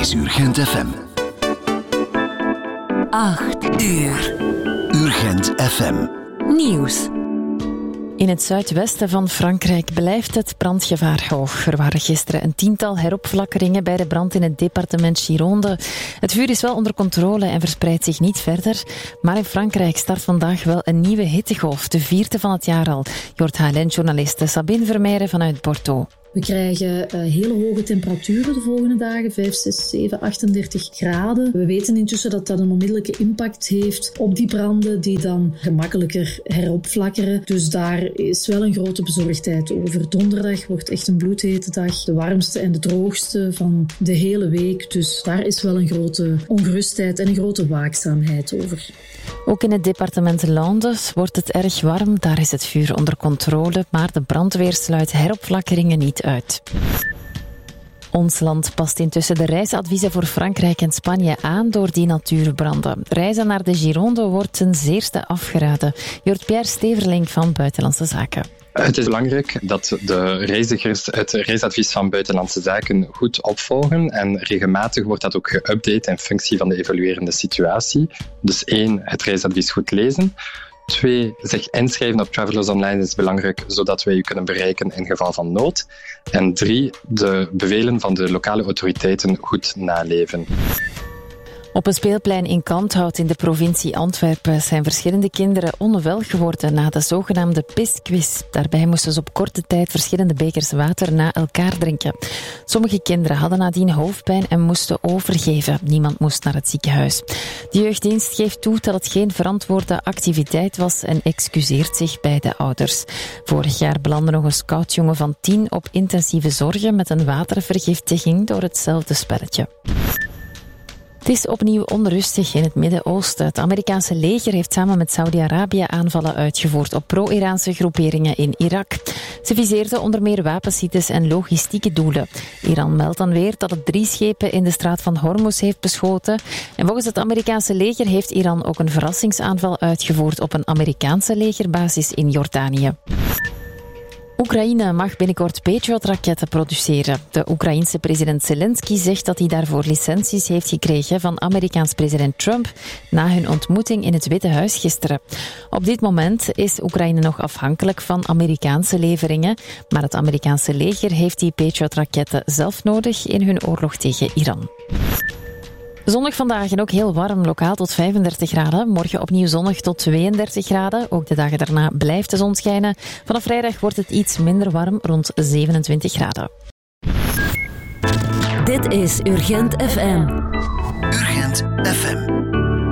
is Urgent FM. 8 uur. Urgent FM. Nieuws. In het zuidwesten van Frankrijk blijft het brandgevaar hoog. Er waren gisteren een 10-tal heropflakkeringen bij de brand in het departement Gironde. Het vuur is wel onder controle en verspreidt zich niet verder. Maar in Frankrijk start vandaag wel een nieuwe hittegolf, de 4e van het jaar al. Je hoort HLN-journaliste Sabine Vermeijren vanuit Bordeaux. We krijgen hele hoge temperaturen de volgende dagen, 5, 6, 7, 38 graden. We weten intussen dat dat een onmiddellijke impact heeft op die branden die dan gemakkelijker heropflakkeren. Dus daar is wel een grote bezorgdheid over. Donderdag wordt echt een bloedhete dag, de warmste en de droogste van de hele week. Dus daar is wel een grote ongerustheid en een grote waakzaamheid over. Ook in het departement Landes wordt het erg warm. Daar is het vuur onder controle, maar de brandweer sluit heropflakkeringen niet uit. Ons land past intussen de reisadviezen voor Frankrijk en Spanje aan door die natuurbranden. Reizen naar de Gironde wordt ten zeerste afgeraden. Je hoort Pierre Steverling van Buitenlandse Zaken. Het is belangrijk dat de reizigers het reisadvies van Buitenlandse Zaken goed opvolgen en regelmatig wordt dat ook geüpdate in functie van de evoluerende situatie. Dus 1, het reisadvies goed lezen. 2, zich inschrijven op Travelers Online is belangrijk, zodat wij u kunnen bereiken in geval van nood. En 3, de bevelen van de lokale autoriteiten goed naleven. Op een speelplein in Kanthout in de provincie Antwerpen zijn verschillende kinderen onwel geworden na de zogenaamde pisquiz. Daarbij moesten ze op korte tijd verschillende bekers water na elkaar drinken. Sommige kinderen hadden nadien hoofdpijn en moesten overgeven. Niemand moest naar het ziekenhuis. De jeugddienst geeft toe dat het geen verantwoorde activiteit was en excuseert zich bij de ouders. Vorig jaar belandde nog een scoutjongen van 10 op intensieve zorgen met een watervergiftiging door hetzelfde spelletje. Het is opnieuw onrustig in het Midden-Oosten. Het Amerikaanse leger heeft samen met Saudi-Arabië aanvallen uitgevoerd op pro-Iraanse groeperingen in Irak. Ze viseerden onder meer wapensites en logistieke doelen. Iran meldt dan weer dat het 3 schepen in de straat van Hormuz heeft beschoten. En volgens het Amerikaanse leger heeft Iran ook een verrassingsaanval uitgevoerd op een Amerikaanse legerbasis in Jordanië. Oekraïne mag binnenkort Patriot-raketten produceren. De Oekraïense president Zelensky zegt dat hij daarvoor licenties heeft gekregen van Amerikaans president Trump na hun ontmoeting in het Witte Huis gisteren. Op dit moment is Oekraïne nog afhankelijk van Amerikaanse leveringen, maar het Amerikaanse leger heeft die Patriot-raketten zelf nodig in hun oorlog tegen Iran. Zonnig vandaag en ook heel warm, lokaal tot 35 graden. Morgen opnieuw zonnig tot 32 graden. Ook de dagen daarna blijft de zon schijnen. Vanaf vrijdag wordt het iets minder warm, rond 27 graden. Dit is Urgent FM. Urgent FM.